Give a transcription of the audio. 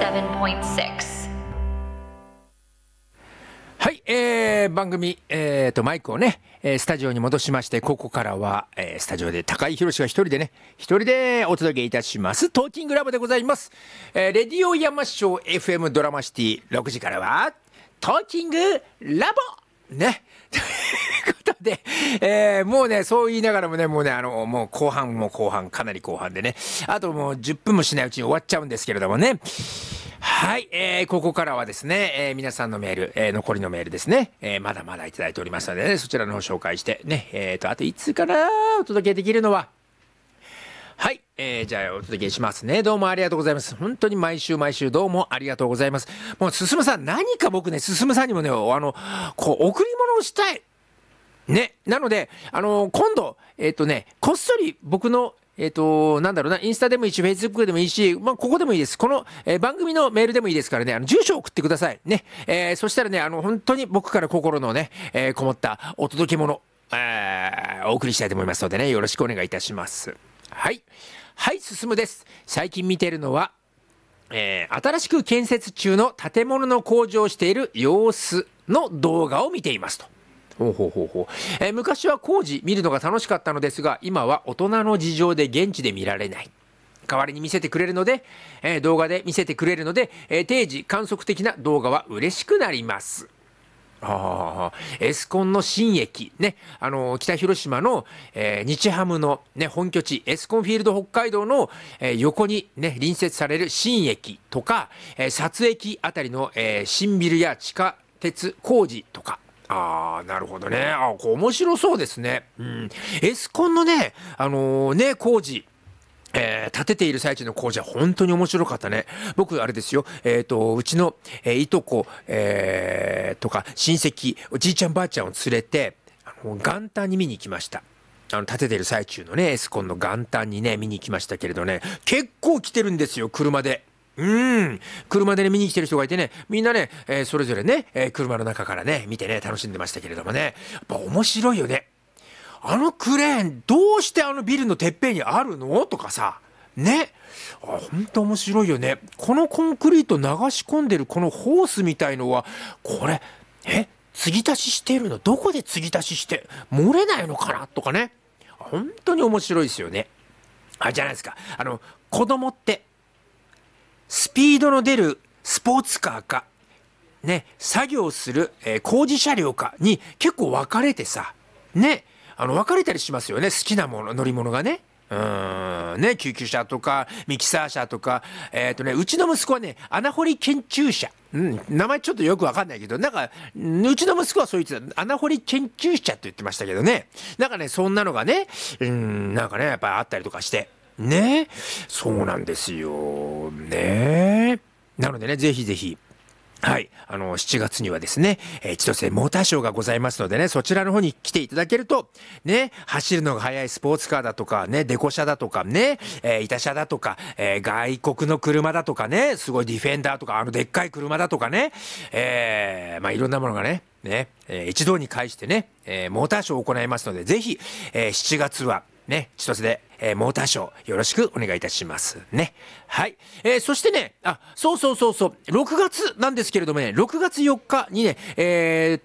87.6。 はい、番組、マイクをね、スタジオに戻しまして、ここからは、スタジオで高井宏が一人でお届けいたしますトーキングラボでございます。レディオ山椒 FM ドラマシティ6時からはトーキングラボねということで、もうねそう言いながらもねもう後半かなり後半でね、あともう10分もしないうちに終わっちゃうんですけれどもね。はい、ここからはですね、皆さんのメール、残りのメールですね、まだまだいただいておりますので、ね、そちらの方紹介してね、あといつかなお届けできるのは、はい、じゃあお届けしますね。どうもありがとうございます。本当に毎週どうもありがとうございます。もう進さん、何か僕ね進さんにもねこう贈り物をしたいね。なので今度こっそり僕のなんだろうな、インスタでもいいし、フェイスブックでもいいし、ここでもいいです。この、番組のメールでもいいですからね、住所を送ってください。ね。そしたらね、本当に僕から心のね、こもったお届け物、お送りしたいと思いますのでね、よろしくお願いいたします。はい。はい、進です。最近見ているのは、新しく建設中の建物の工事をしている様子の動画を見ていますと。昔は工事見るのが楽しかったのですが、今は大人の事情で現地で見られない。代わりに見せてくれるので、動画で見せてくれるので、定時観測的な動画は嬉しくなります。エスコンの新駅ね、北広島の、日ハムの、ね、本拠地エスコンフィールド北海道の、横に、ね、隣接される新駅とか、薩津駅あたりの、新ビルや地下鉄工事とか。なるほどね。こう面白そうですね。エスコンのね、工事、建てている最中の工事は本当に面白かったね。僕あれですよ。うちの、いとこ、とか親戚、おじいちゃんばあちゃんを連れて、元旦に見に行きました。建てている最中のね、エスコンの元旦にね、見に行きましたけれどね、結構来てるんですよ、車で。車でね見に来てる人がいてね、みんなね、それぞれね、車の中からね見てね楽しんでましたけれどもね、やっぱ面白いよね。クレーンどうしてビルのてっぺんにあるのとかさね、本当面白いよね。このコンクリート流し込んでるこのホースみたいのはこれ継ぎ足ししてるの、どこで継ぎ足しして漏れないのかなとかね、本当に面白いですよね。じゃないですか、子供ってスピードの出るスポーツカーか、ね、作業する、工事車両かに結構分かれてさ、ね、分かれたりしますよね、好きな乗り物がね。ね、救急車とかミキサー車とか、うちの息子はね穴掘り研究車、名前ちょっとよく分かんないけど、なんかうちの息子はそう言ってた、穴掘り研究車って言ってましたけどね、なんかねそんなのがね、なんかねやっぱりあったりとかしてね、そうなんですよね。なのでね、ぜひぜひ、はい、7月にはですね、千歳モーターショーがございますのでね、そちらの方に来ていただけると、ね、走るのが速いスポーツカーだとか、ね、デコ車だとかね、板車だとか、外国の車だとかね、すごいディフェンダーとか、でっかい車だとかね、いろんなものがね、一堂に会してね、モーターショーを行いますので、ぜひ、7月は、ね、千歳で、モーターショーよろしくお願いいたしますね。はい。そしてね、そう。6月なんですけれどもね、6月4日にね、